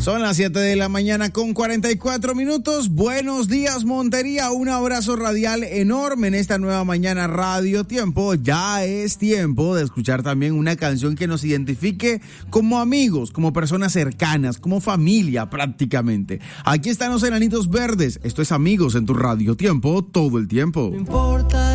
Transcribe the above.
Son las 7 de la mañana con 44 minutos. Buenos días, Montería. Un abrazo radial enorme en esta nueva mañana Radio Tiempo. Ya es tiempo de escuchar también una canción que nos identifique como amigos, como personas cercanas, como familia prácticamente. Aquí están los Enanitos Verdes. Esto es Amigos en tu Radio Tiempo todo el tiempo. No importa.